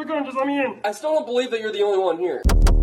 gun. Just let me in. I still don't believe that you're the only one here.